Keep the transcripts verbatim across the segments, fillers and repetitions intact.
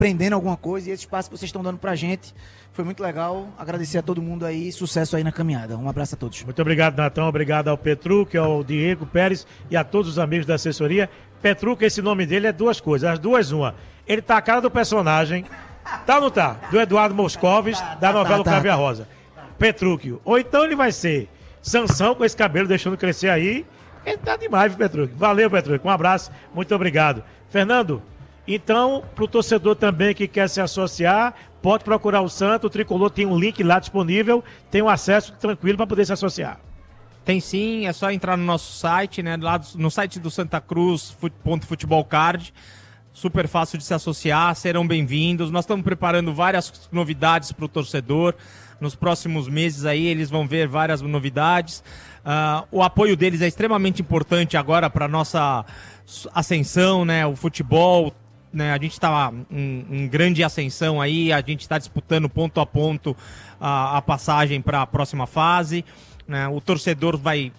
aprendendo alguma coisa, e esse espaço que vocês estão dando pra gente foi muito legal. Agradecer a todo mundo aí, sucesso aí na caminhada. Um abraço a todos. Muito obrigado, Natão. Obrigado ao Petruc, ao Diego Pérez e a todos os amigos da assessoria. Petruc, esse nome dele é duas coisas, as duas uma. Ele tá a cara do personagem, tá ou não tá? Do Eduardo Moscovis, tá, da tá, novela tá, Crave tá. a Rosa. Petrúquio. Ou então ele vai ser Sansão com esse cabelo deixando crescer aí. Ele tá demais, viu, Petrúquio? Valeu, Petrúquio. Um abraço, muito obrigado. Fernando, então, pro torcedor também que quer se associar, pode procurar o Santa, o Tricolor tem um link lá disponível, tem um acesso tranquilo para poder se associar. Tem sim, é só entrar no nosso site, né? Lá no site do Santa Cruz, ponto futebol card. Super fácil de se associar, serão bem-vindos. Nós estamos preparando várias novidades para o torcedor. Nos próximos meses aí eles vão ver várias novidades. Uh, o apoio deles é extremamente importante agora para a nossa ascensão, né? O futebol, né? A gente está em, em grande ascensão aí, a gente está disputando ponto a ponto a, a passagem para a próxima fase. Né? O torcedor vai...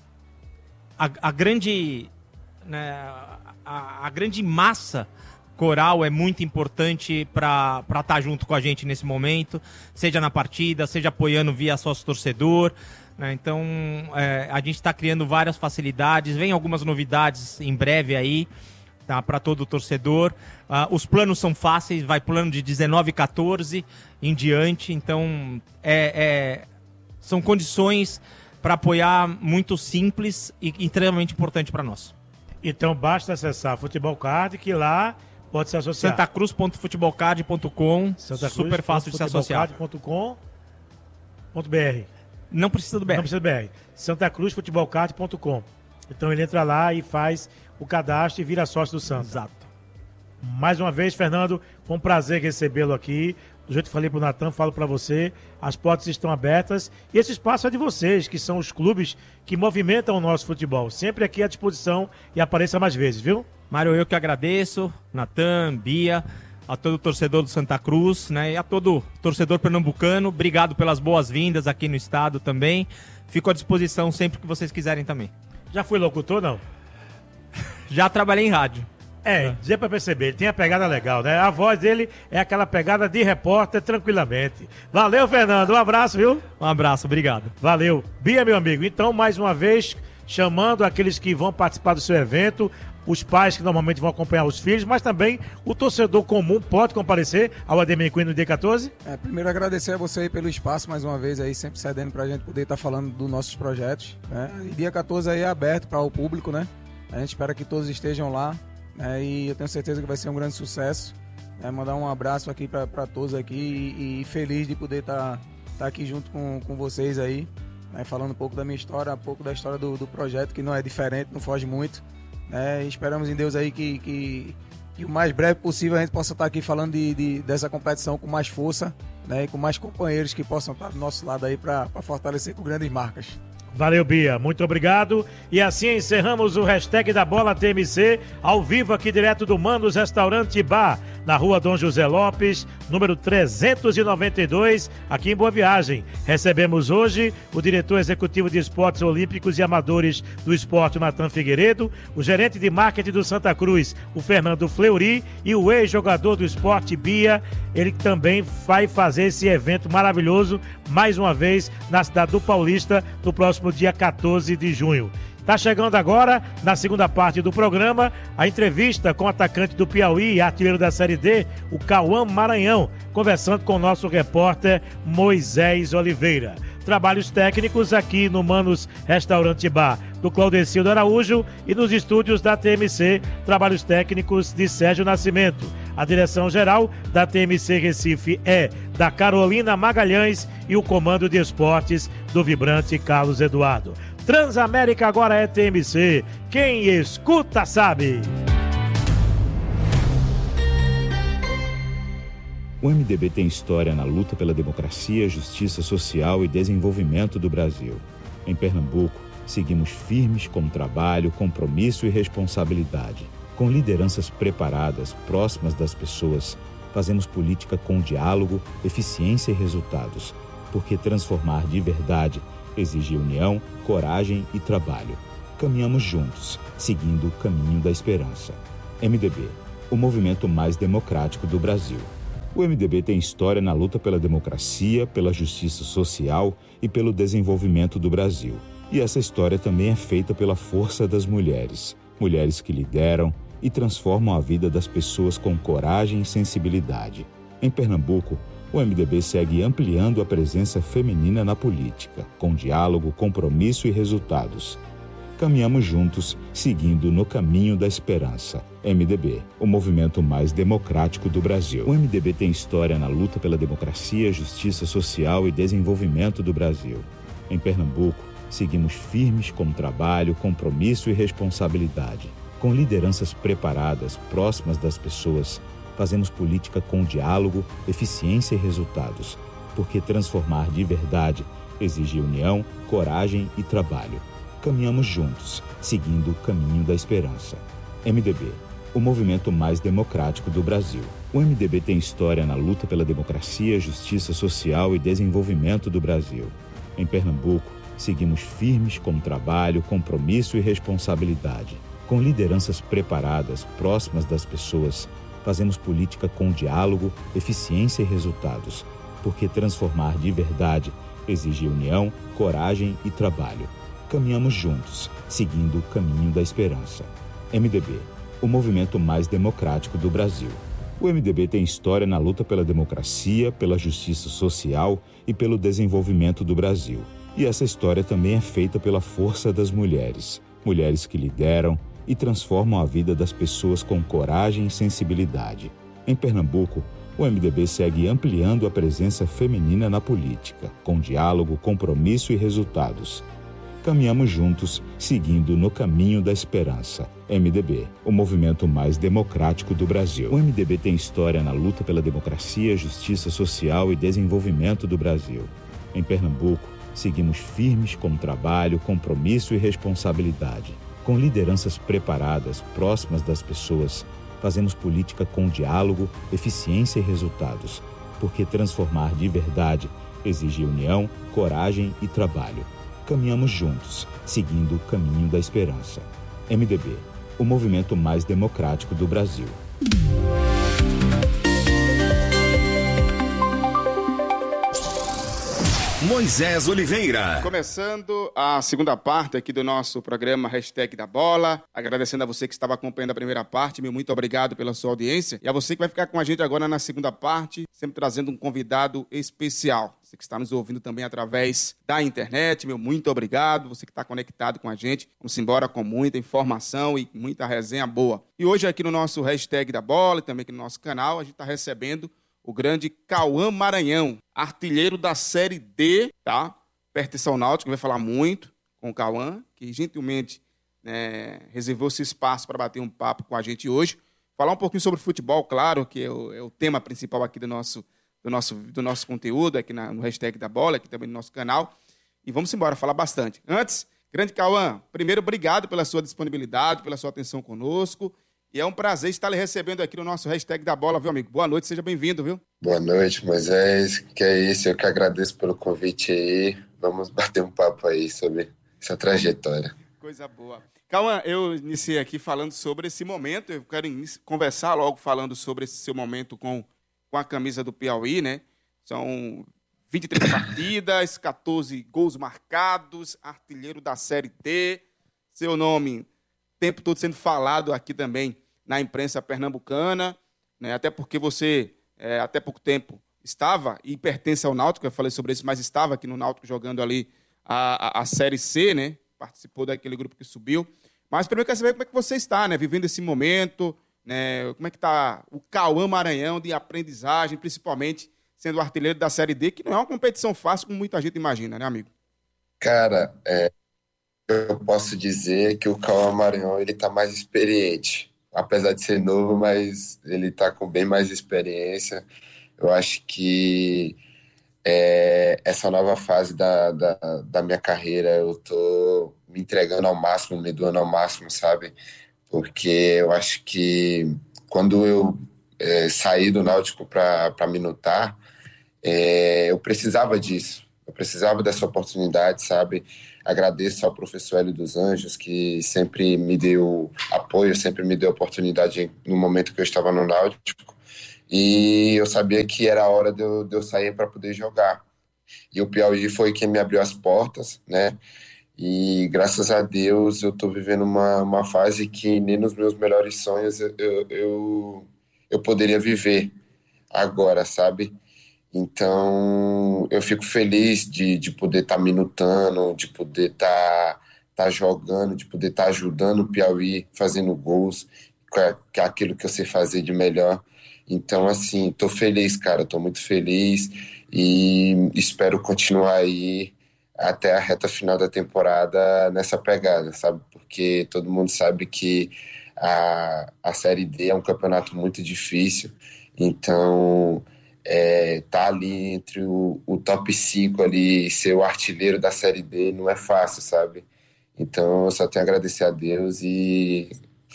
A, a grande... Né? A, a grande massa coral é muito importante para estar tá junto com a gente nesse momento, seja na partida, seja apoiando via sócio-torcedor. Né? Então, é, a gente está criando várias facilidades, vem algumas novidades em breve aí, tá, para todo o torcedor. Uh, os planos são fáceis, vai plano de dezenove, quatorze em diante, então é, é, são condições para apoiar muito simples e extremamente importante para nós. Então basta acessar Futebol Card, que lá pode se associar. santacruz ponto futebol card ponto com, super fácil de se associar. santacruz ponto com ponto b r. Não precisa do B R. Não precisa do B R. santacruz futebol card ponto com. Então ele entra lá e faz o cadastro e vira sócio do Santa. Exato. Mais uma vez, Fernando, foi um prazer recebê-lo aqui. Do jeito que falei pro Natan, falo para você, as portas estão abertas e esse espaço é de vocês, que são os clubes que movimentam o nosso futebol. Sempre aqui à disposição e apareça mais vezes, viu? Mário, eu que agradeço, Natan, Bia, a todo torcedor do Santa Cruz, né, e a todo torcedor pernambucano. Obrigado pelas boas-vindas aqui no estado também. Fico à disposição sempre que vocês quiserem também. Já foi locutor, não? Já trabalhei em rádio. É, é. Dizia pra perceber, ele tem a pegada legal, né? A voz dele é aquela pegada de repórter tranquilamente. Valeu, Fernando, um abraço, viu? Um abraço, obrigado. Valeu. Bia, meu amigo, então, mais uma vez, chamando aqueles que vão participar do seu evento, os pais que normalmente vão acompanhar os filhos, mas também o torcedor comum pode comparecer ao Ademir Cunha no dia quatorze? É, primeiro agradecer a você aí pelo espaço, mais uma vez, aí sempre cedendo pra gente poder estar falando dos nossos projetos, né? E dia quatorze aí é aberto para o público, né? A gente espera que todos estejam lá. É, e eu tenho certeza que vai ser um grande sucesso. É, mandar um abraço aqui para todos aqui e, e feliz de poder estar tá, tá aqui junto com, com vocês aí, né, falando um pouco da minha história, um pouco da história do, do projeto, que não é diferente, não foge muito. Né, e esperamos em Deus aí que, que, que o mais breve possível a gente possa estar tá aqui falando de, de, dessa competição com mais força, né, e com mais companheiros que possam estar do nosso lado aí para fortalecer com grandes marcas. Valeu, Bia, muito obrigado. E assim encerramos o hashtag da Bola T M C, ao vivo aqui direto do Manos Restaurante e Bar, na rua Dom José Lopes, número trezentos e noventa e dois, aqui em Boa Viagem. Recebemos hoje o diretor executivo de esportes olímpicos e amadores do esporte, Natan Figueiredo, o gerente de marketing do Santa Cruz, o Fernando Fleury, e o ex-jogador do esporte, Bia. Ele também vai fazer esse evento maravilhoso, mais uma vez, na cidade do Paulista, no próximo no dia quatorze de junho. Tá chegando agora, na segunda parte do programa, a entrevista com o atacante do Piauí e artilheiro da Série D, o Cauã Maranhão, conversando com o nosso repórter Moisés Oliveira. Trabalhos técnicos aqui no Manos Restaurante Bar, do Claudecildo Araújo, e nos estúdios da T M C, trabalhos técnicos de Sérgio Nascimento. A direção-geral da T M C Recife é da Carolina Magalhães e o comando de esportes do vibrante Carlos Eduardo. Transamérica agora é T M C. Quem escuta sabe. O M D B tem história na luta pela democracia, justiça social e desenvolvimento do Brasil. Em Pernambuco, seguimos firmes com trabalho, compromisso e responsabilidade. Com lideranças preparadas, próximas das pessoas, fazemos política com diálogo, eficiência e resultados. Porque transformar de verdade exige união, coragem e trabalho. Caminhamos juntos, seguindo o caminho da esperança. M D B, o movimento mais democrático do Brasil. O M D B tem história na luta pela democracia, pela justiça social e pelo desenvolvimento do Brasil. E essa história também é feita pela força das mulheres. Mulheres que lideram e transformam a vida das pessoas com coragem e sensibilidade. Em Pernambuco, o M D B segue ampliando a presença feminina na política, com diálogo, compromisso e resultados. Caminhamos juntos, seguindo no caminho da esperança. M D B, o movimento mais democrático do Brasil. O M D B tem história na luta pela democracia, justiça social e desenvolvimento do Brasil. Em Pernambuco, seguimos firmes com trabalho, compromisso e responsabilidade. Com lideranças preparadas, próximas das pessoas, fazemos política com diálogo, eficiência e resultados, porque transformar de verdade exige união, coragem e trabalho. Caminhamos juntos, seguindo o caminho da esperança. M D B, o movimento mais democrático do Brasil. O M D B tem história na luta pela democracia, justiça social e desenvolvimento do Brasil. Em Pernambuco, seguimos firmes com trabalho, compromisso e responsabilidade. Com lideranças preparadas, próximas das pessoas, fazemos política com diálogo, eficiência e resultados, porque transformar de verdade exige união, coragem e trabalho. Caminhamos juntos, seguindo o caminho da esperança. M D B, o movimento mais democrático do Brasil. O M D B tem história na luta pela democracia, pela justiça social e pelo desenvolvimento do Brasil. E essa história também é feita pela força das mulheres. Mulheres que lideram e transformam a vida das pessoas com coragem e sensibilidade. Em Pernambuco, o M D B segue ampliando a presença feminina na política, com diálogo, compromisso e resultados. Caminhamos juntos, seguindo no caminho da esperança. M D B, o movimento mais democrático do Brasil. O M D B tem história na luta pela democracia, justiça social e desenvolvimento do Brasil. Em Pernambuco, seguimos firmes com trabalho, compromisso e responsabilidade. Com lideranças preparadas, próximas das pessoas, fazemos política com diálogo, eficiência e resultados, porque transformar de verdade exige união, coragem e trabalho. Caminhamos juntos, seguindo o caminho da esperança. M D B, o movimento mais democrático do Brasil. Moisés Oliveira. Começando a segunda parte aqui do nosso programa Hashtag da Bola. Agradecendo a você que estava acompanhando a primeira parte. Meu muito obrigado pela sua audiência. E a você que vai ficar com a gente agora na segunda parte, sempre trazendo um convidado especial. Você que está nos ouvindo também através da internet, meu muito obrigado. Você que está conectado com a gente. Vamos embora com muita informação e muita resenha boa. E hoje aqui no nosso Hashtag da Bola e também aqui no nosso canal, a gente está recebendo o grande Cauã Maranhão, artilheiro da Série D, tá? Pertence ao Náutico, vai falar muito com o Cauã, que gentilmente, né, reservou esse espaço para bater um papo com a gente hoje. Falar um pouquinho sobre futebol, claro, que é o, é o tema principal aqui do nosso, do nosso, do nosso conteúdo, aqui na, no Hashtag da Bola, aqui também no nosso canal. E vamos embora, falar bastante. Antes, grande Cauã, primeiro, obrigado pela sua disponibilidade, pela sua atenção conosco. E é um prazer estar lhe recebendo aqui no nosso Hashtag da Bola, viu, amigo? Boa noite, seja bem-vindo, viu? Boa noite, Moisés. Que é isso, eu que agradeço pelo convite aí. Vamos bater um papo aí sobre essa trajetória. Coisa boa. Cauã, eu iniciei aqui falando sobre esse momento. Eu quero conversar logo falando sobre esse seu momento com, com a camisa do Piauí, né? São vinte e três partidas, catorze gols marcados, artilheiro da Série D. Seu nome, o tempo todo sendo falado aqui também na imprensa pernambucana, né? Até porque você, é, até pouco tempo, estava e pertence ao Náutico, eu falei sobre isso, mas estava aqui no Náutico jogando ali a, a, a Série C, né? Participou daquele grupo que subiu. Mas primeiro eu quero saber como é que você está, né? Vivendo esse momento, né? Como é que está o Cauã Maranhão de aprendizagem, principalmente sendo artilheiro da Série D, que não é uma competição fácil, como muita gente imagina, né, amigo? Cara, é, eu posso dizer que o Cauã Maranhão, ele tá mais experiente. Apesar de ser novo, mas ele tá com bem mais experiência. Eu acho que é, essa nova fase da, da, da minha carreira, eu tô me entregando ao máximo, me doando ao máximo, sabe? Porque eu acho que quando eu é, saí do Náutico para Minutar, é, eu precisava disso. Eu precisava dessa oportunidade, sabe? Agradeço ao professor Hélio dos Anjos, que sempre me deu apoio, sempre me deu oportunidade no momento que eu estava no Náutico. e eu sabia que era a hora de eu, de eu sair para poder jogar. E o Piauí foi quem me abriu as portas, né? E graças a Deus eu estou vivendo uma, uma fase que nem nos meus melhores sonhos eu, eu, eu, eu poderia viver agora, sabe? Então eu fico feliz de, de poder estar tá minutando, de poder estar tá, tá jogando, de poder estar tá ajudando o Piauí, fazendo gols, que é aquilo que eu sei fazer de melhor. Então, assim, tô feliz, cara, tô muito feliz e espero continuar aí até a reta final da temporada nessa pegada, sabe? Porque todo mundo sabe que a, a Série D é um campeonato muito difícil, então é, tá ali entre o, o top cinco ali, ser o artilheiro da Série D não é fácil, sabe? Então eu só tenho a agradecer a Deus e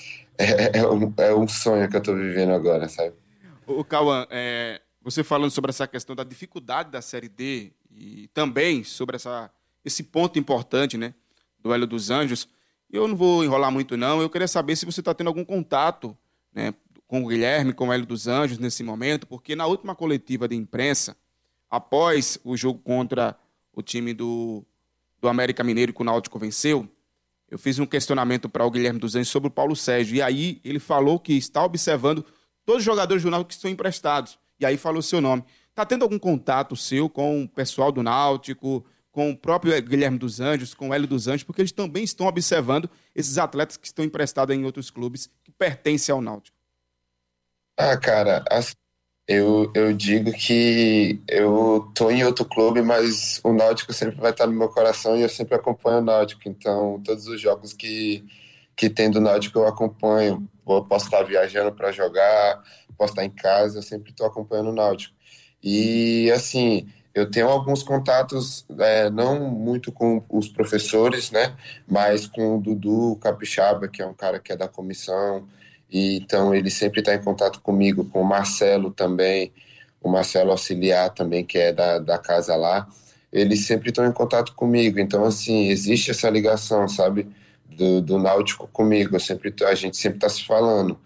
é, é, um, é um sonho que eu tô vivendo agora, sabe? O Cauã, é, você falando sobre essa questão da dificuldade da Série D e também sobre essa, esse ponto importante, né, do Hélio dos Anjos, eu não vou enrolar muito não, eu queria saber se você está tendo algum contato, né, com o Guilherme, com o Hélio dos Anjos nesse momento, porque na última coletiva de imprensa, após o jogo contra o time do, do América Mineiro que o Náutico venceu, eu fiz um questionamento para o Guilherme dos Anjos sobre o Paulo Sérgio, e aí ele falou que está observando todos os jogadores do Náutico que estão emprestados. E aí falou o seu nome. Está tendo algum contato seu com o pessoal do Náutico, com o próprio Guilherme dos Anjos, com o Hélio dos Anjos, porque eles também estão observando esses atletas que estão emprestados em outros clubes que pertencem ao Náutico? Ah, cara, assim, eu, eu digo que eu tô em outro clube, mas o Náutico sempre vai estar no meu coração e eu sempre acompanho o Náutico. Então, todos os jogos que, que tem do Náutico eu acompanho. Eu posso estar viajando para jogar, posso estar em casa, eu sempre estou acompanhando o Náutico. E, assim, eu tenho alguns contatos, é, não muito com os professores, né, mas com o Dudu Capixaba, que é um cara que é da comissão, e então ele sempre está em contato comigo, com o Marcelo também, o Marcelo Auxiliar também, que é da, da casa lá. Eles sempre estão em contato comigo, então, assim, existe essa ligação, sabe? Do, do Náutico comigo, eu sempre, a gente sempre está se falando.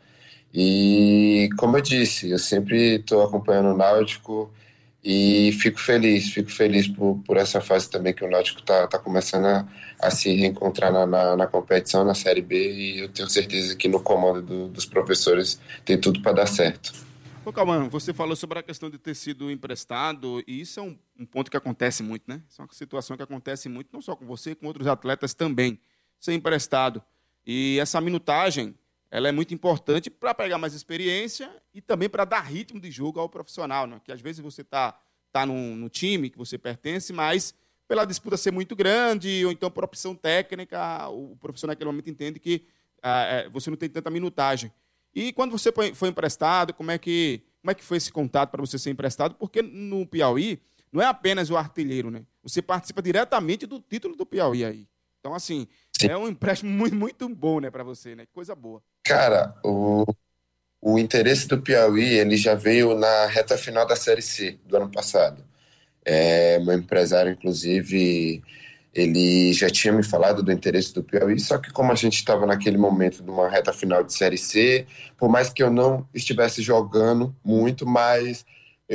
E como eu disse, eu sempre estou acompanhando o Náutico e fico feliz, fico feliz por, por essa fase também que o Náutico está tá começando a, a se reencontrar na, na, na competição, na Série B, e eu tenho certeza que no comando do, dos professores tem tudo para dar certo. Ô, Cauã, você falou sobre a questão de ter sido emprestado, e isso é um, um ponto que acontece muito, né? Isso é uma situação que acontece muito, não só com você, com outros atletas também. Ser emprestado. E essa minutagem, ela é muito importante para pegar mais experiência e também para dar ritmo de jogo ao profissional, né? Que às vezes você está tá no, no time que você pertence, mas pela disputa ser muito grande, ou então por opção técnica, o profissional naquele momento entende que ah, você não tem tanta minutagem. E quando você foi emprestado, como é que, como é que foi esse contato para você ser emprestado? Porque no Piauí não é apenas o artilheiro, né? Você participa diretamente do título do Piauí aí. Então, assim, sim, é um empréstimo muito, muito bom, né, para você, né? Coisa boa. Cara, o, o interesse do Piauí, ele já veio na reta final da Série C do ano passado. É, meu empresário, inclusive, ele já tinha me falado do interesse do Piauí, só que como a gente estava naquele momento de uma reta final de Série C, por mais que eu não estivesse jogando muito, mas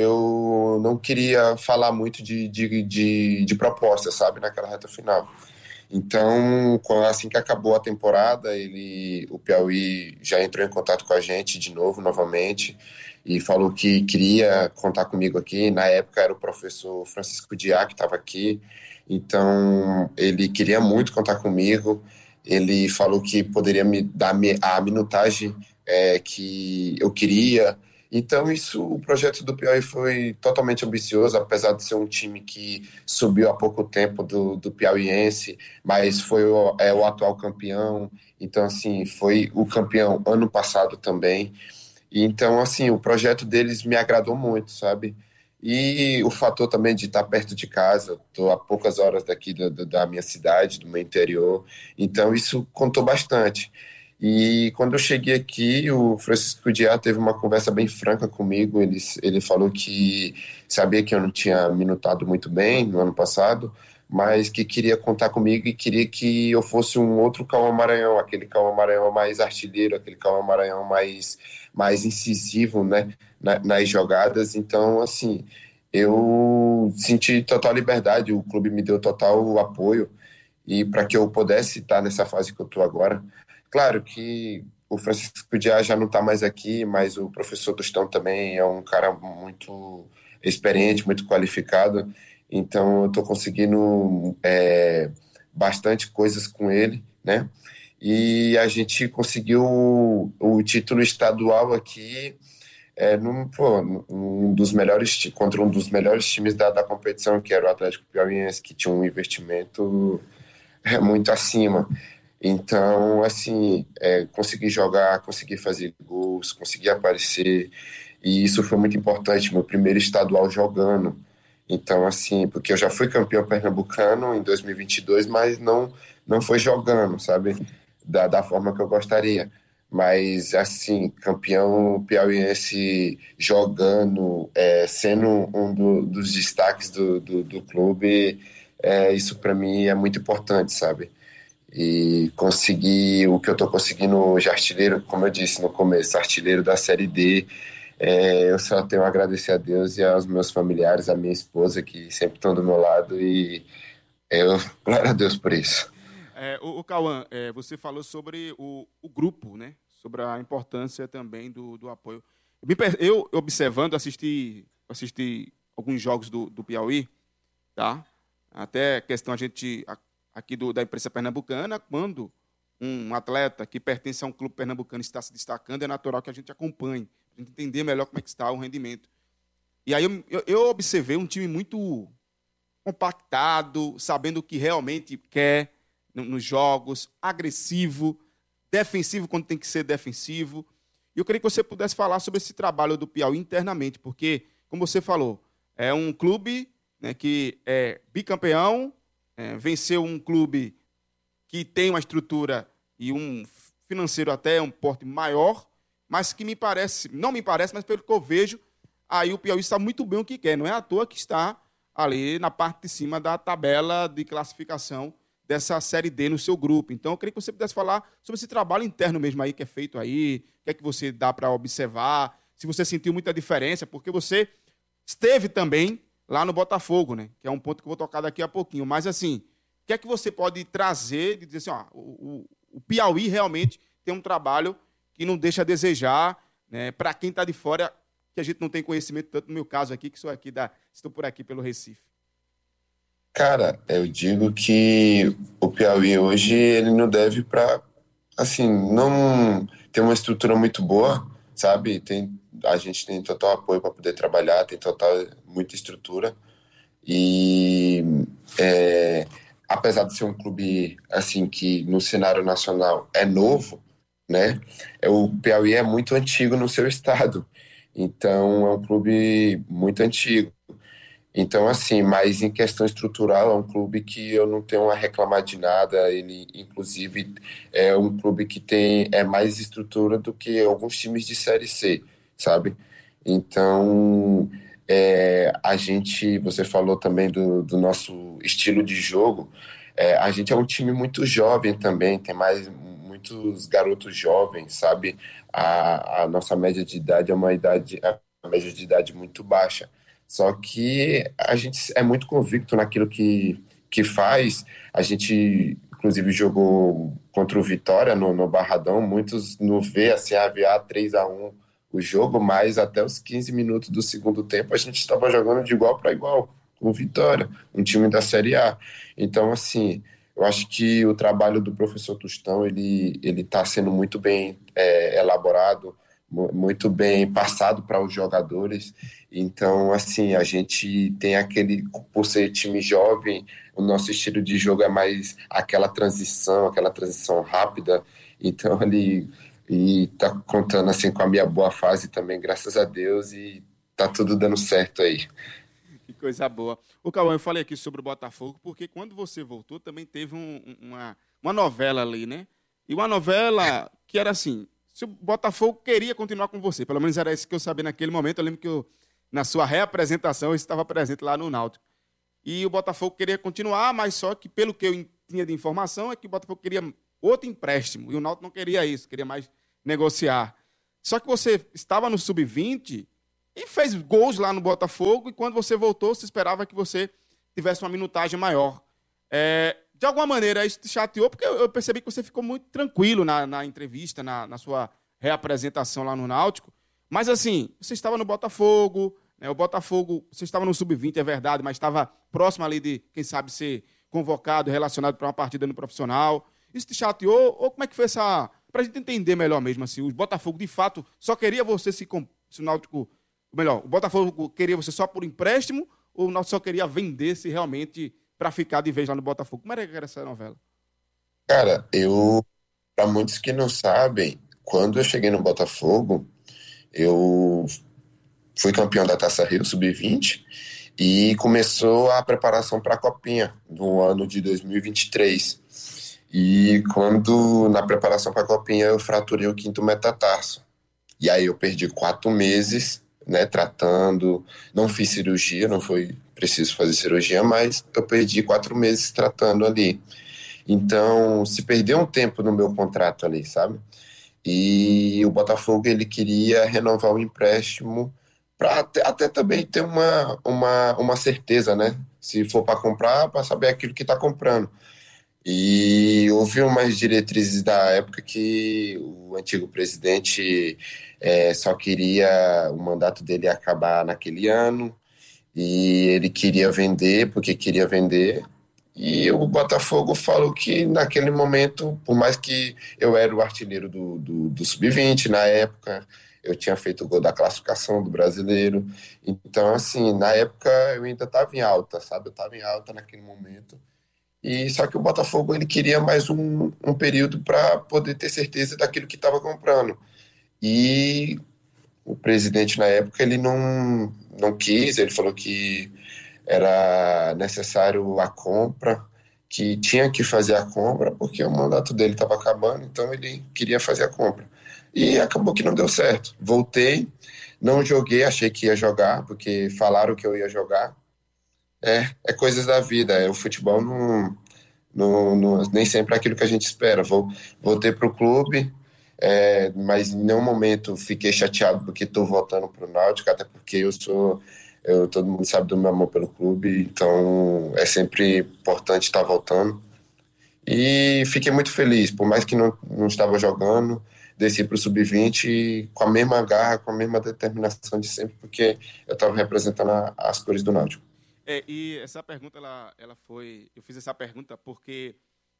eu não queria falar muito de, de, de, de proposta, sabe, naquela reta final. Então, assim que acabou a temporada, ele, o Piauí já entrou em contato com a gente de novo, novamente, e falou que queria contar comigo aqui. Na época era o professor Francisco Diá que estava aqui, então ele queria muito contar comigo. Ele falou que poderia me dar a minutagem é, que eu queria. Então, isso, o projeto do Piauí foi totalmente ambicioso, apesar de ser um time que subiu há pouco tempo do, do piauiense, mas foi o, é, o atual campeão. Então, assim, foi o campeão ano passado também. E, então, assim, o projeto deles me agradou muito, sabe? E o fator também de estar perto de casa, estou a poucas horas daqui da, da minha cidade, do meu interior, então isso contou bastante. E quando eu cheguei aqui, o Francisco Diá teve uma conversa bem franca comigo. Ele, ele falou que sabia que eu não tinha minutado muito bem no ano passado, mas que queria contar comigo e queria que eu fosse um outro Cauã Maranhão, aquele Cauã Maranhão mais artilheiro, aquele Cauã Maranhão mais, mais incisivo, né, na, nas jogadas. Então, assim, eu senti total liberdade, o clube me deu total apoio e para que eu pudesse estar nessa fase que eu estou agora. Claro que o Francisco Dias já não está mais aqui, mas o professor Tostão também é um cara muito experiente, muito qualificado, então eu estou conseguindo é, bastante coisas com ele, né? E a gente conseguiu o, o título estadual aqui é, num, pô, um dos melhores, contra um dos melhores times da, da competição, que era o Atlético Piauiense, que tinha um investimento é, muito acima. Então, assim, é, consegui jogar, consegui fazer gols, consegui aparecer, e isso foi muito importante, meu primeiro estadual jogando. Então, assim, porque eu já fui campeão pernambucano em dois mil e vinte e dois, mas não, não foi jogando, sabe, da, da forma que eu gostaria. Mas, assim, campeão piauiense jogando, é, sendo um do, dos destaques do, do, do clube, é, isso para mim é muito importante, sabe? E conseguir o que eu estou conseguindo hoje, artilheiro, como eu disse no começo, artilheiro da Série D, é, eu só tenho a agradecer a Deus e aos meus familiares, a minha esposa, que sempre estão do meu lado, e eu, glória a Deus por isso. É, o, o Cauã, é, você falou sobre o, o grupo, né? Sobre a importância também do, do apoio. Eu, me, eu observando, assisti, assisti alguns jogos do, do Piauí, tá? Até questão a gente... A, aqui do, da imprensa pernambucana, quando um atleta que pertence a um clube pernambucano está se destacando, é natural que a gente acompanhe, para a gente entender melhor como é que está o rendimento. E aí eu, eu, eu observei um time muito compactado, sabendo o que realmente quer no, nos jogos, agressivo, defensivo quando tem que ser defensivo. E eu queria que você pudesse falar sobre esse trabalho do Piauí internamente, porque, como você falou, é um clube, né, que é bicampeão, É, venceu um clube que tem uma estrutura e um financeiro até um porte maior, mas que me parece, não me parece, mas pelo que eu vejo, aí o Piauí está muito bem o que quer. Não é à toa que está ali na parte de cima da tabela de classificação dessa Série D no seu grupo. Então, eu queria que você pudesse falar sobre esse trabalho interno mesmo aí que é feito aí, o que é que você dá para observar, se você sentiu muita diferença, porque você esteve também lá no Botafogo, né? Que é um ponto que eu vou tocar daqui a pouquinho. Mas, assim, o que é que você pode trazer de dizer assim, ó, o, o, o Piauí realmente tem um trabalho que não deixa a desejar, né? Para quem está de fora, que a gente não tem conhecimento, tanto no meu caso aqui, que sou aqui da, estou por aqui pelo Recife. Cara, eu digo que o Piauí hoje, ele não deve para, assim, não tem uma estrutura muito boa, sabe? Tem... A gente tem total apoio para poder trabalhar, tem total, muita estrutura. E é, apesar de ser um clube assim que no cenário nacional é novo, né? O Piauí é muito antigo no seu estado. Então é um clube muito antigo. Então, assim, mas em questão estrutural, é um clube que eu não tenho a reclamar de nada. Ele, inclusive, é um clube que tem é mais estrutura do que alguns times de Série C, sabe? Então, é, a gente, você falou também do, do nosso estilo de jogo, é, a gente é um time muito jovem também, tem mais muitos garotos jovens, sabe? A, a nossa média de idade é uma idade, é uma média de idade muito baixa, só que a gente é muito convicto naquilo que, que faz. A gente, inclusive, jogou contra o Vitória no, no Barradão, muitos no vê, assim, a três a um o jogo, mas até os quinze minutos do segundo tempo a gente estava jogando de igual para igual com o Vitória, um time da Série A. Então, assim, eu acho que o trabalho do professor Tostão, ele ele está sendo muito bem é, elaborado, muito bem passado para os jogadores. Então, assim, a gente tem aquele, por ser time jovem, o nosso estilo de jogo é mais aquela transição, aquela transição rápida. Então, ele e tá contando assim com a minha boa fase também, graças a Deus, e tá tudo dando certo aí. Que coisa boa. O Cauã, eu falei aqui sobre o Botafogo, porque quando você voltou também teve um, uma, uma novela ali, né? E uma novela que era assim, se o Botafogo queria continuar com você, pelo menos era isso que eu sabia naquele momento. Eu lembro que eu, na sua reapresentação eu estava presente lá no Náutico. E o Botafogo queria continuar, mas só que pelo que eu tinha de informação é que o Botafogo queria outro empréstimo, e o Náutico não queria isso, queria mais negociar. Só que você estava no sub vinte e fez gols lá no Botafogo, e quando você voltou, se esperava que você tivesse uma minutagem maior. É, de alguma maneira, isso te chateou, porque eu percebi que você ficou muito tranquilo na, na entrevista, na, na sua reapresentação lá no Náutico. Mas, assim, você estava no Botafogo, né, o Botafogo, você estava no sub vinte, é verdade, mas estava próximo ali de, quem sabe, ser convocado, relacionado para uma partida no profissional. Isso te chateou? Ou como é que foi essa... Para a gente entender melhor mesmo, assim, o Botafogo, de fato, só queria você se... se o Náutico... Melhor, o Botafogo queria você só por empréstimo, ou o Náutico só queria vender se realmente para ficar de vez lá no Botafogo? Como era que era essa novela? Cara, eu... Para muitos que não sabem, quando eu cheguei no Botafogo, eu fui campeão da Taça Rio sub vinte e começou a preparação para a Copinha do ano de dois mil e vinte e três. E quando, na preparação para a Copinha, eu fraturei o quinto metatarso. E aí eu perdi quatro meses, né, tratando. Não fiz cirurgia, não foi preciso fazer cirurgia, mas eu perdi quatro meses tratando ali. Então, se perdeu um tempo no meu contrato ali, sabe? E o Botafogo, ele queria renovar o empréstimo para até, até também ter uma, uma, uma certeza, né? Se for para comprar, para saber aquilo que está comprando. E houve umas diretrizes da época que o antigo presidente é, só queria o mandato dele acabar naquele ano, e ele queria vender porque queria vender. E o Botafogo falou que naquele momento, por mais que eu era o artilheiro do, do, do sub vinte na época, eu tinha feito o gol da classificação do brasileiro. Então, assim, na época eu ainda estava em alta, sabe? Eu estava em alta naquele momento. E só que o Botafogo, ele queria mais um, um período para poder ter certeza daquilo que estava comprando. E o presidente, na época, ele não, não quis, ele falou que era necessário a compra, que tinha que fazer a compra, porque o mandato dele estava acabando, então ele queria fazer a compra. E acabou que não deu certo. Voltei, não joguei, achei que ia jogar, porque falaram que eu ia jogar. É, é coisas da vida, é, o futebol não, não, não, nem sempre é aquilo que a gente espera. Vou, voltei para o clube, é, mas em nenhum momento fiquei chateado porque estou voltando para o Náutico, até porque eu sou, eu, todo mundo sabe do meu amor pelo clube, então é sempre importante estar voltando. E fiquei muito feliz, por mais que não, não estava jogando, desci para o sub vinte com a mesma garra, com a mesma determinação de sempre, porque eu estava representando a, as cores do Náutico. É, e essa pergunta, ela, ela foi... Eu fiz essa pergunta porque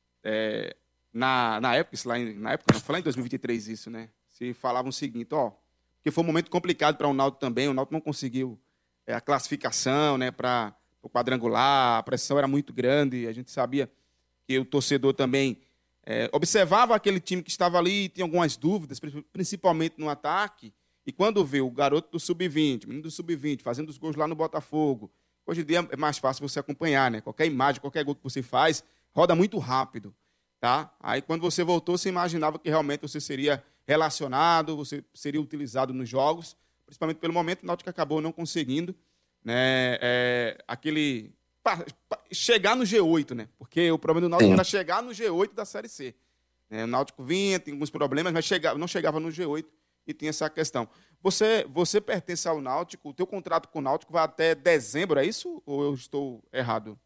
é, na, na época, isso lá em, na época, não, foi lá em dois mil e vinte e três isso, né? Se falava o seguinte, ó, que foi um momento complicado para o Náutico também, o Náutico não conseguiu é, a classificação, né, para o quadrangular, a pressão era muito grande, a gente sabia que o torcedor também é, observava aquele time que estava ali, tinha algumas dúvidas, principalmente no ataque, e quando vê o garoto do sub vinte, o menino do sub vinte, fazendo os gols lá no Botafogo, hoje em dia é mais fácil você acompanhar, né? Qualquer imagem, qualquer gol que você faz, roda muito rápido, tá? Aí, quando você voltou, você imaginava que realmente você seria relacionado, você seria utilizado nos jogos, principalmente pelo momento, o Náutico acabou não conseguindo, né? É, aquele... Pra, pra chegar no G oito, né? Porque o problema do Náutico era chegar no G oito da Série C. É, o Náutico vinha, tinha alguns problemas, mas chegava, não chegava no G oito e tinha essa questão. Você, você pertence ao Náutico, o teu contrato com o Náutico vai até dezembro, é isso? Ou eu estou errado?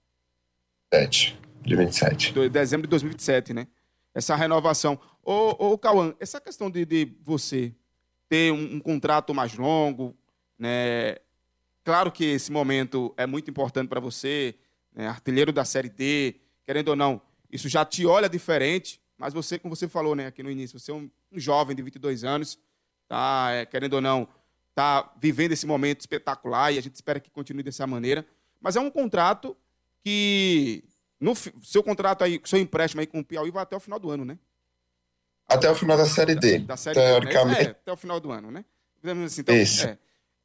sete de vinte e sete. Dezembro de dois mil e vinte e sete, né? Essa renovação. Ô, ô Cauã, essa questão de, de você ter um, um contrato mais longo, né? Claro que esse momento é muito importante para você, né? Artilheiro da Série D, querendo ou não, isso já te olha diferente, mas você, como você falou, né, aqui no início, você é um, um jovem de vinte e dois anos, tá, é, querendo ou não, tá vivendo esse momento espetacular e a gente espera que continue dessa maneira. Mas é um contrato que, no seu contrato aí, seu empréstimo aí com o Piauí vai até o final do ano, né? Até o final da Série D. Da, da série Teoricamente. D, né? É, até o final do ano, né? Assim, então, Isso. É.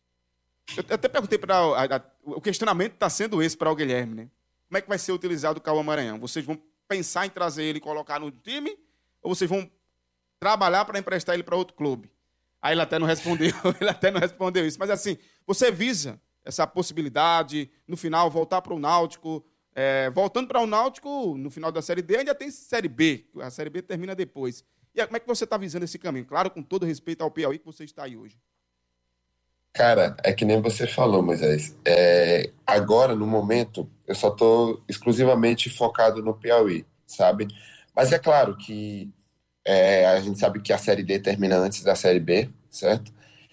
Eu até perguntei para o questionamento está sendo esse para o Guilherme, né? Como é que vai ser utilizado o Cauã Maranhão? Vocês vão pensar em trazer ele e colocar no time, ou vocês vão trabalhar para emprestar ele para outro clube? Aí ele até não respondeu, ele até não respondeu isso. Mas assim, você visa essa possibilidade, no final, voltar para o Náutico, é, voltando para o Náutico, no final da Série D, ainda tem Série B, a Série B termina depois. E aí, como é que você está visando esse caminho? Claro, com todo respeito ao Piauí que você está aí hoje. Cara, é que nem você falou, Moisés. É, agora, no momento, eu só tô exclusivamente focado no Piauí, sabe? Mas é claro que é, a gente sabe que a Série D termina antes da Série B, certo?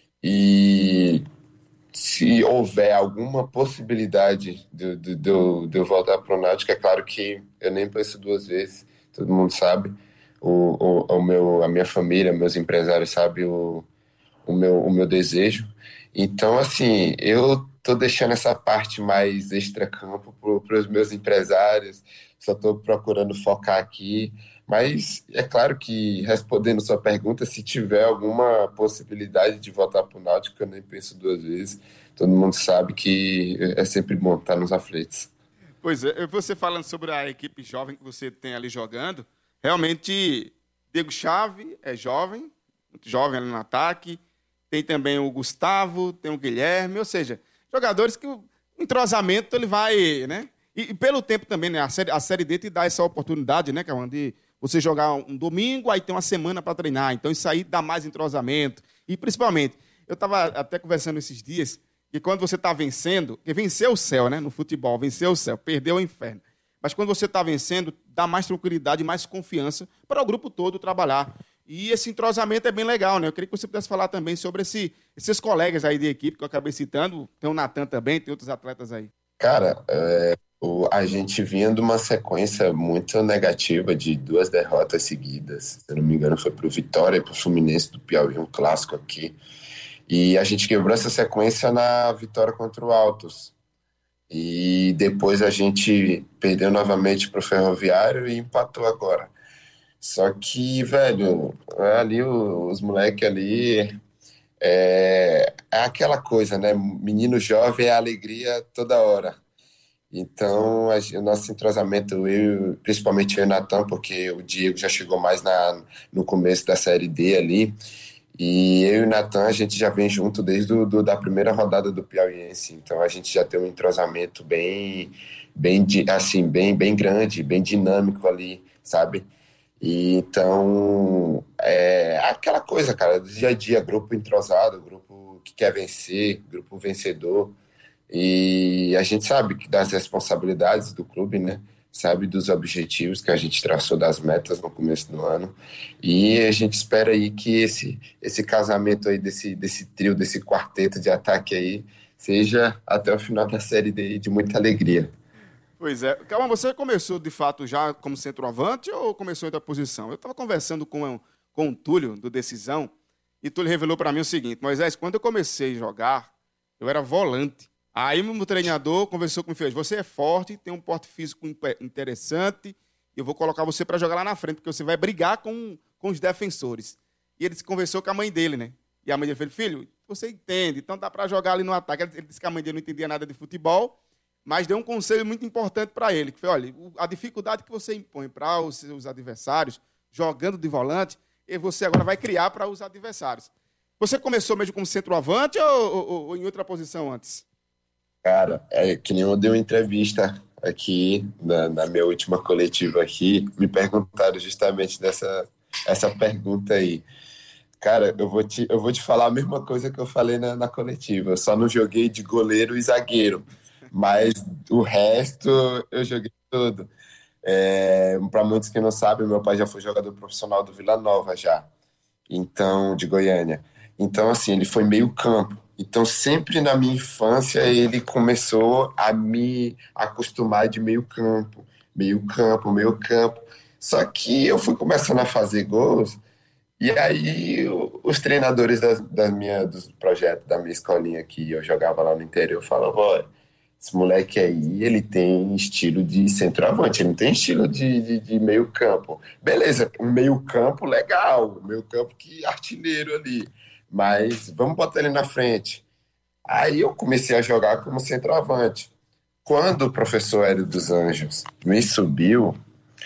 E se houver alguma possibilidade de, de, de, eu, de eu voltar para o Náutico, é claro que eu nem penso duas vezes, todo mundo sabe, o, o, o meu, a minha família, meus empresários sabem o, o, meu, o meu desejo. Então, assim, eu tô deixando essa parte mais extra-campo para os meus empresários, só estou procurando focar aqui. Mas é claro que, respondendo sua pergunta, se tiver alguma possibilidade de voltar para o Náutico, eu nem penso duas vezes. Todo mundo sabe que é sempre bom estar nos aflitos. Pois é, você falando sobre a equipe jovem que você tem ali jogando, realmente, Diego Chave é jovem, muito jovem ali no ataque, tem também o Gustavo, tem o Guilherme, ou seja, jogadores que o entrosamento ele vai, né? E, e pelo tempo também, né? A série, a série D te dá essa oportunidade, né, Cauã, de você jogar um domingo, aí tem uma semana para treinar. Então, isso aí dá mais entrosamento. E, principalmente, eu estava até conversando esses dias, que quando você está vencendo, que venceu o céu, né? No futebol, venceu o céu, perdeu o inferno. Mas quando você está vencendo, dá mais tranquilidade, mais confiança para o grupo todo trabalhar. E esse entrosamento é bem legal, né? Eu queria que você pudesse falar também sobre esse, esses colegas aí de equipe que eu acabei citando. Tem o Natan também, tem outros atletas aí. Cara, é, o, a gente vinha de uma sequência muito negativa de duas derrotas seguidas. Se eu não me engano, foi pro Vitória e pro Fluminense do Piauí, um clássico aqui. E a gente quebrou essa sequência na vitória contra o Altos. E depois a gente perdeu novamente pro Ferroviário e empatou agora. Só que, velho, ali os moleques ali... É, é aquela coisa, né? Menino jovem é alegria toda hora. Então, a, o nosso entrosamento, eu, principalmente eu e o Natan, porque o Diego já chegou mais na, no começo da Série D ali, e eu e o Natan, a gente já vem junto desde do, do, da primeira rodada do Piauiense, então a gente já tem um entrosamento bem, bem, assim, bem, bem grande, bem dinâmico ali, sabe? E, então, é aquela coisa, cara, do dia a dia, grupo entrosado, grupo que quer vencer, grupo vencedor. E a gente sabe que das responsabilidades do clube, né? Sabe dos objetivos que a gente traçou das metas no começo do ano. E a gente espera aí que esse, esse casamento aí, desse, desse trio, desse quarteto de ataque aí, seja até o final da série de, de muita alegria. Pois é. Calma, você começou, de fato, já como centroavante ou começou em outra posição? Eu estava conversando com, com o Túlio, do Decisão, e Túlio revelou para mim o seguinte: Moisés, quando eu comecei a jogar, eu era volante. Aí o meu treinador conversou comigo e fez: você é forte, tem um porte físico interessante, e eu vou colocar você para jogar lá na frente, porque você vai brigar com, com os defensores. E ele conversou com a mãe dele, né? E a mãe dele falou: filho, você entende, então dá para jogar ali no ataque. Ele disse que a mãe dele não entendia nada de futebol, mas deu um conselho muito importante para ele, que foi: olha, a dificuldade que você impõe para os seus adversários, jogando de volante, e você agora vai criar para os adversários. Você começou mesmo como centroavante ou, ou, ou em outra posição antes? Cara, é que nem eu dei uma entrevista aqui, na, na minha última coletiva aqui, me perguntaram justamente dessa essa pergunta aí. Cara, eu vou te, eu vou te falar a mesma coisa que eu falei na, na coletiva, eu só não joguei de goleiro e zagueiro, mas o resto eu joguei tudo. É, para muitos que não sabem, meu pai já foi jogador profissional do Vila Nova já, então, de Goiânia. Então, assim, ele foi meio campo. Então, sempre na minha infância, ele começou a me acostumar de meio campo, meio campo, meio campo. Só que eu fui começando a fazer gols, e aí os treinadores das, da minha, dos projetos da minha escolinha que eu jogava lá no interior falavam: olha, esse moleque aí, ele tem estilo de centroavante, ele não tem estilo de, de, de meio campo. Beleza, um meio campo legal, um meio campo que artilheiro ali, mas vamos botar ele na frente. Aí eu comecei a jogar como centroavante. Quando o professor Hélio dos Anjos me subiu,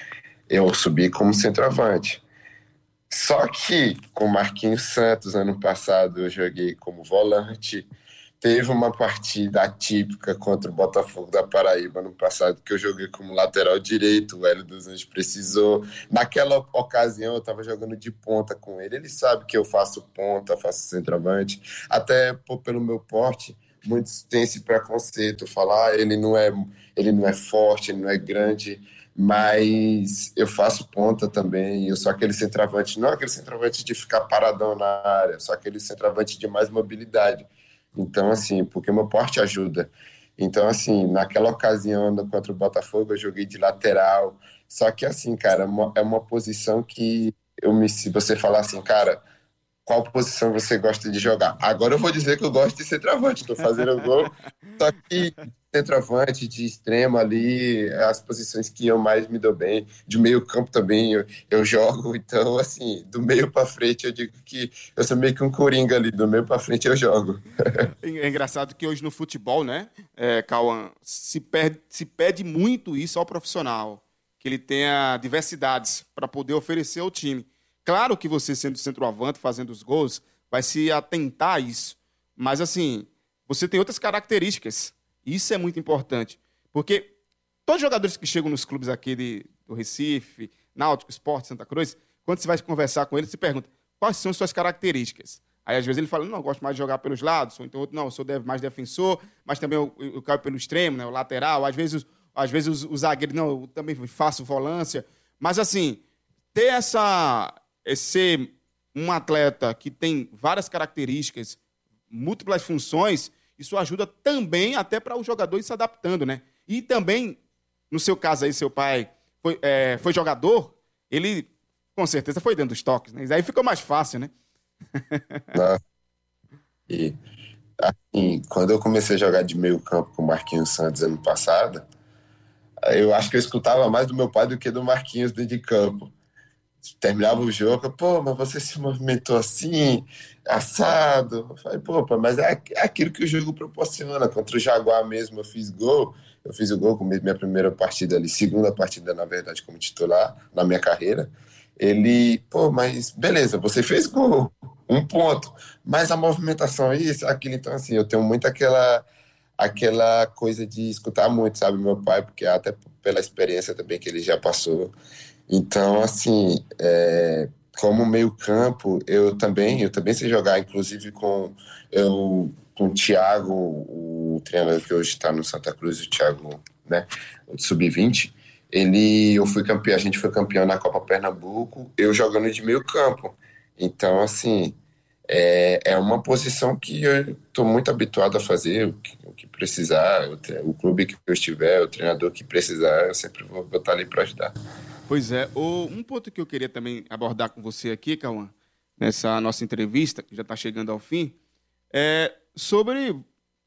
eu subi como centroavante. Só que com o Marquinhos Santos, ano passado, eu joguei como volante. teve uma partida atípica contra o Botafogo da Paraíba no passado, que eu joguei como lateral direito, o Hélio dos Anjos precisou. Naquela ocasião eu estava jogando de ponta com ele, ele sabe que eu faço ponta, faço centroavante, até pô, pelo meu porte, muitos têm esse preconceito, falar ah, ele não é, ele não é forte, ele não é grande, mas eu faço ponta também, eu sou aquele centroavante, não aquele centroavante de ficar paradão na área, sou aquele centroavante de mais mobilidade. Então, assim, porque o meu porte ajuda. Então, assim, naquela ocasião contra o Botafogo, eu joguei de lateral. Só que, assim, cara, é uma, é uma posição que eu me, se você falar assim, cara, qual posição você gosta de jogar? Agora eu vou dizer que eu gosto de centroavante, estou fazendo gol. Só que centroavante, de extremo ali, as posições que eu mais me dou bem. De meio campo também eu, eu jogo. Então, assim, do meio para frente eu digo que eu sou meio que um coringa ali. Do meio para frente eu jogo. É engraçado que hoje no futebol, né, é, Cauã, se, perde, se pede muito isso ao profissional. Que ele tenha diversidades para poder oferecer ao time. Claro que você, sendo centroavante, fazendo os gols, vai se atentar a isso. Mas, assim, você tem outras características. Isso é muito importante. Porque todos os jogadores que chegam nos clubes aqui de, do Recife, Náutico, Sport, Santa Cruz, quando você vai conversar com eles, você pergunta quais são as suas características. Aí, às vezes, ele fala, não, eu gosto mais de jogar pelos lados. Ou então, outro, não, eu sou mais defensor, mas também eu, eu, eu caio pelo extremo, né, o lateral. Às vezes, às vezes os, os zagueiros, não, eu também faço volância. Mas, assim, ter essa... ser um atleta que tem várias características, múltiplas funções, isso ajuda também até para o jogador ir se adaptando, né? E também, no seu caso aí, seu pai foi, é, foi jogador, ele com certeza foi dentro dos toques, né? E aí ficou mais fácil, né? Não. E, assim, quando eu comecei a jogar de meio campo com o Marquinhos Santos ano passado, eu acho que eu escutava mais do meu pai do que do Marquinhos dentro de campo. Terminava o jogo, pô, mas você se movimentou assim, assado. Eu falei, pô, mas é aquilo que o jogo proporciona. Contra o Jaguar mesmo eu fiz gol, eu fiz o gol com minha primeira partida ali, segunda partida, na verdade, como titular na minha carreira. Ele, pô, mas beleza, você fez gol, um ponto, mas a movimentação é isso, aquilo. Então, assim, eu tenho muito aquela, aquela coisa de escutar muito, sabe, meu pai, porque até pela experiência também que ele já passou. Então, assim, é, como meio campo, eu também, eu também sei jogar, inclusive com, eu, com o Thiago, o treinador que hoje está no Santa Cruz, o Thiago, né, o sub vinte, ele, eu fui campeão, a gente foi campeão na Copa Pernambuco, eu jogando de meio campo. Então, assim, é, é uma posição que eu estou muito habituado a fazer, o que, o que precisar, o, o clube que eu estiver, o treinador que precisar, eu sempre vou, vou estar ali para ajudar. Pois é. O, um ponto que eu queria também abordar com você aqui, Cauã, nessa nossa entrevista, que já está chegando ao fim, é sobre...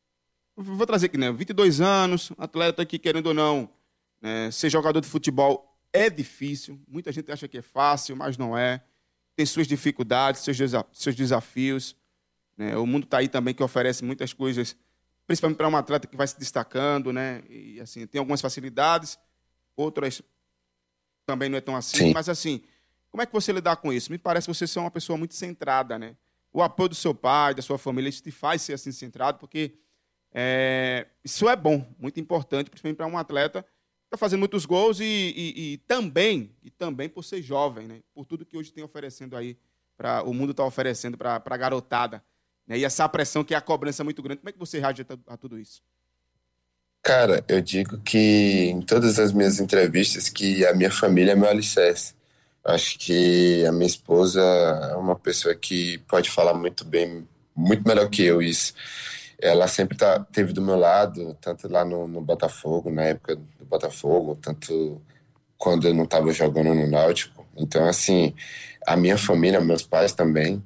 Vou trazer aqui, né? vinte e dois anos, atleta que, querendo ou não, né, ser jogador de futebol é difícil. Muita gente acha que é fácil, mas não é. Tem suas dificuldades, seus, desa- seus desafios. Né? O mundo está aí também que oferece muitas coisas, principalmente para um atleta que vai se destacando, né? E, assim, tem algumas facilidades, outras... também não é tão assim, Sim. Mas assim, como é que você lidar com isso? Me parece você ser uma pessoa muito centrada, né? O apoio do seu pai, da sua família, isso te faz ser assim centrado, porque é, isso é bom, muito importante, principalmente para um atleta que está fazendo muitos gols e, e, e, também, e também por ser jovem, né? Por tudo que hoje tem oferecendo aí, pra, o mundo está oferecendo para a garotada. Né? E essa pressão que é a cobrança muito grande, como é que você reage a, a tudo isso? Cara, eu digo que em todas as minhas entrevistas que a minha família é meu alicerce. Acho que a minha esposa é uma pessoa que pode falar muito bem, muito melhor que eu isso. Ela sempre tá, teve do meu lado, tanto lá no, no Botafogo, na época do Botafogo, tanto quando eu não estava jogando no Náutico. Então, assim, a minha família, meus pais também,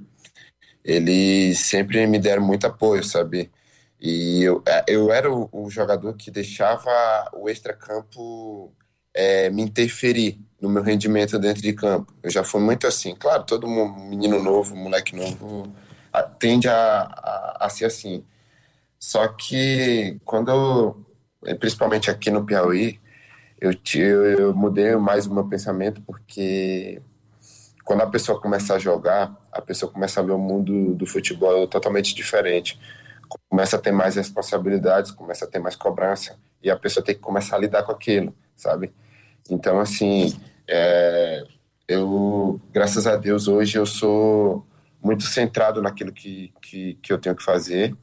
eles sempre me deram muito apoio, sabe? E eu, eu era o, o jogador que deixava o extracampo é, me interferir no meu rendimento dentro de campo. Eu já fui muito assim. Claro, todo menino novo, moleque novo, tende a, a, a ser assim. Só que quando eu, principalmente aqui no Piauí, eu, eu, eu mudei mais o meu pensamento, porque quando a pessoa começa a jogar, a pessoa começa a ver o mundo do futebol totalmente diferente. começa a ter mais responsabilidades, começa a ter mais cobrança, e a pessoa tem que começar a lidar com aquilo, sabe? Então, assim, é, eu, graças a Deus, hoje eu sou muito centrado naquilo que, que, que eu tenho que fazer,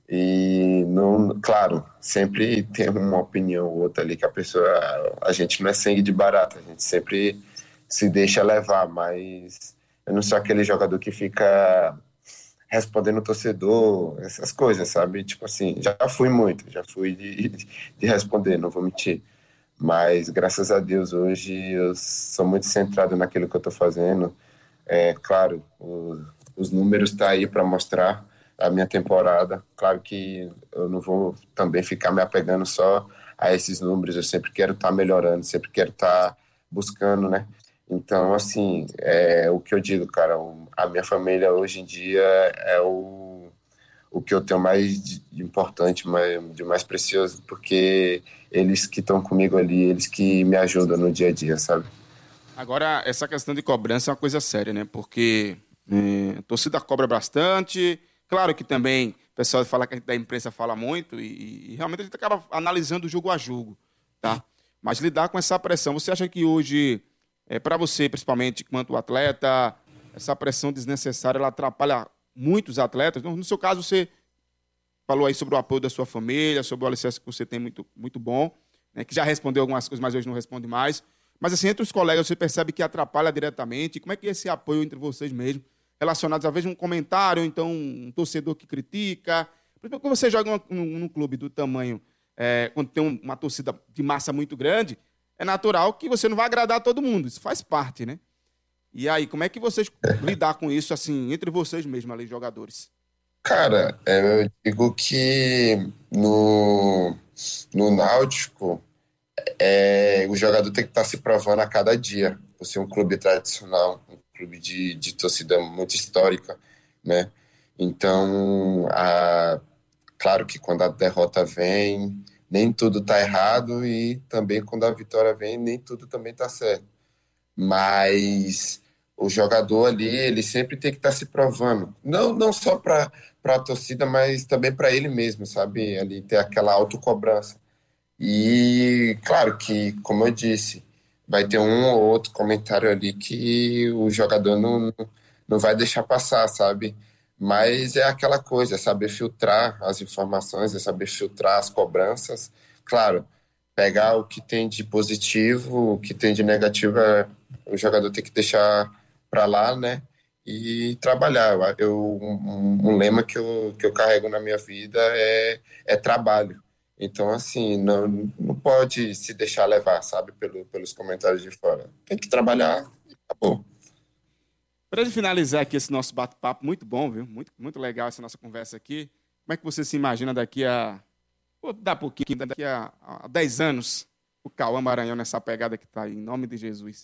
e, não, claro, sempre tem uma opinião ou outra ali que a pessoa, a gente não é sangue de barata, a gente sempre se deixa levar, mas eu não sou aquele jogador que fica respondendo o torcedor, essas coisas, sabe? Tipo assim, já fui muito, já fui de, de responder, não vou mentir. Mas, graças a Deus, hoje eu sou muito centrado naquilo que eu tô fazendo. É, claro, o, os números estão tá aí para mostrar a minha temporada. Claro que eu não vou também ficar me apegando só a esses números, eu sempre quero estar tá melhorando, sempre quero estar tá buscando, né? Então, assim, é o que eu digo, cara, a minha família hoje em dia é o, o que eu tenho mais de importante, mais, de mais precioso, porque eles que estão comigo ali, eles que me ajudam no dia a dia, sabe? Agora, essa questão de cobrança é uma coisa séria, né? Porque é, a torcida cobra bastante, claro que também o pessoal fala que a gente da imprensa fala muito e, e realmente a gente acaba analisando jogo a jogo, tá? Mas lidar com essa pressão, você acha que hoje... É, para você, principalmente, enquanto atleta, essa pressão desnecessária, ela atrapalha muitos atletas? No seu caso, você falou aí sobre o apoio da sua família, sobre o alicerce que você tem muito, muito bom, né, que já respondeu algumas coisas, mas hoje não responde mais. Mas, assim, entre os colegas, você percebe que atrapalha diretamente? Como é que é esse apoio entre vocês mesmo, relacionados, às vezes, a um comentário, ou então um torcedor que critica? Porque quando você joga num, num clube do tamanho, é, quando tem uma torcida de massa muito grande, é natural que você não vai agradar a todo mundo. Isso faz parte, né? E aí, como é que vocês lidar com isso, assim, entre vocês mesmos, ali, jogadores? Cara, eu digo que no, no Náutico, é, o jogador tem que estar se provando a cada dia. Por ser um clube tradicional, um clube de, de torcida muito histórica, né? Então, a, claro que quando a derrota vem... nem tudo tá errado e também quando a vitória vem, nem tudo também tá certo. Mas o jogador ali, ele sempre tem que estar tá se provando. Não, não só para a torcida, mas também para ele mesmo, sabe? Ali ter aquela autocobrança. E claro que, como eu disse, vai ter um ou outro comentário ali que o jogador não, não vai deixar passar, sabe? Mas é aquela coisa, é saber filtrar as informações, é saber filtrar as cobranças. Claro, pegar o que tem de positivo, o que tem de negativo, é, o jogador tem que deixar para lá, né? E trabalhar. Eu, um, um lema que eu, que eu carrego na minha vida é, é trabalho. Então, assim, não, não pode se deixar levar, sabe, pelo, pelos comentários de fora. Tem que trabalhar e acabou. Para finalizar aqui esse nosso bate-papo, muito bom, viu? Muito, muito legal essa nossa conversa aqui. Como é que você se imagina daqui a... Vou dar um pouquinho, daqui a, a dez anos, o Cauã Maranhão nessa pegada que está aí, em nome de Jesus.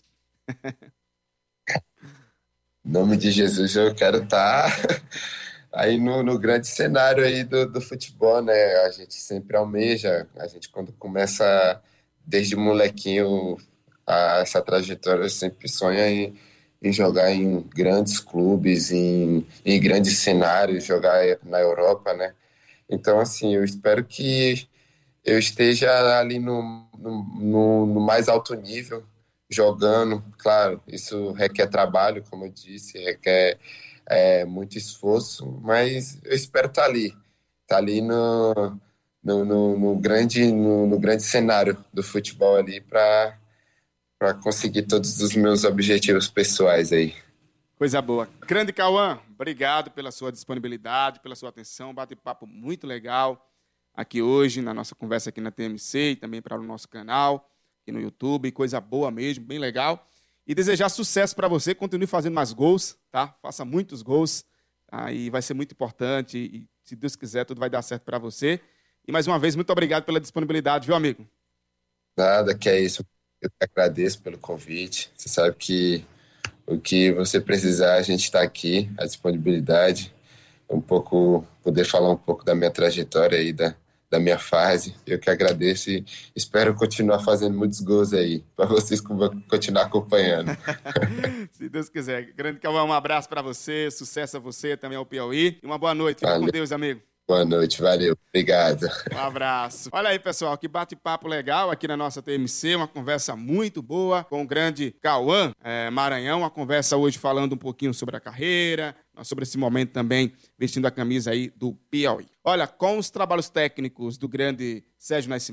Em nome de Jesus, eu quero estar aí no, no grande cenário aí do, do futebol, né? A gente sempre almeja, a gente quando começa desde molequinho a, essa trajetória, sempre sonha em em jogar em grandes clubes, em, em grandes cenários, jogar na Europa, né? Então, assim, eu espero que eu esteja ali no, no, no mais alto nível, jogando. Claro, isso requer trabalho, como eu disse, requer é, muito esforço, mas eu espero estar ali, estar ali no, no, no, no grande, no, no grande cenário do futebol ali para para conseguir todos os meus objetivos pessoais aí. Coisa boa. Grande Cauã, obrigado pela sua disponibilidade, pela sua atenção, bate-papo muito legal aqui hoje, na nossa conversa aqui na T M C e também para o nosso canal, aqui no YouTube, coisa boa mesmo, bem legal. E desejar sucesso para você, continue fazendo mais gols, tá? Faça muitos gols, tá? E vai ser muito importante e, se Deus quiser, tudo vai dar certo para você. E mais uma vez, muito obrigado pela disponibilidade, viu, amigo? Nada, que é isso. Eu que agradeço pelo convite. Você sabe que o que você precisar, a gente está aqui, a disponibilidade, um pouco, poder falar um pouco da minha trajetória aí, da, da minha fase. Eu que agradeço e espero continuar fazendo muitos gols aí, para vocês continuar acompanhando. Se Deus quiser. Grande Cauã, um abraço para você, sucesso a você, também ao Piauí. E uma boa noite. Fica Valeu. com Deus, amigo. Boa noite, valeu, obrigado. Um abraço. Olha aí, pessoal, que bate-papo legal aqui na nossa T M C, uma conversa muito boa com o grande Cauã é, Maranhão, uma conversa hoje falando um pouquinho sobre a carreira, sobre esse momento também vestindo a camisa aí do Piauí. Olha, com os trabalhos técnicos do grande Sérgio Nascimento,